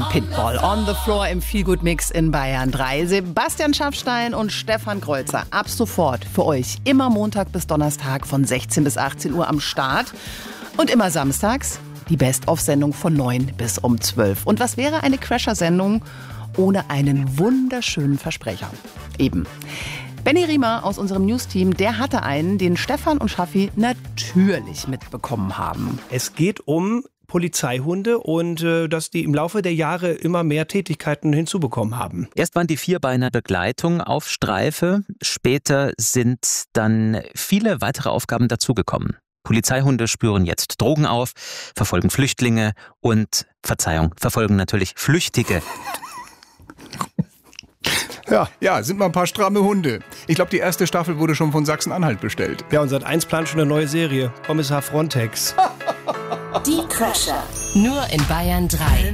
von Pitbull. On the Floor im Feelgood-Mix in Bayern 3. Sebastian Schaffstein und Stefan Kreuzer. Ab sofort für euch immer Montag bis Donnerstag von 16 bis 18 Uhr am Start. Und immer samstags die Best-of-Sendung von 9 bis um 12. Und was wäre eine Crasher-Sendung ohne einen wunderschönen Versprecher? Eben. Benny Riemer aus unserem News-Team, der hatte einen, den Stefan und Schaffi natürlich mitbekommen haben. Es geht um Polizeihunde und dass die im Laufe der Jahre immer mehr Tätigkeiten hinzubekommen haben. Erst waren die Vierbeiner-Begleitung auf Streife, später sind dann viele weitere Aufgaben dazugekommen. Polizeihunde spüren jetzt Drogen auf, verfolgen Flüchtlinge und, verfolgen natürlich Flüchtige. Ja, sind mal ein paar stramme Hunde. Ich glaube, die erste Staffel wurde schon von Sachsen-Anhalt bestellt. Ja, und Sat.1 plant schon eine neue Serie. Kommissar Frontex. Die Crasher. Nur in Bayern 3.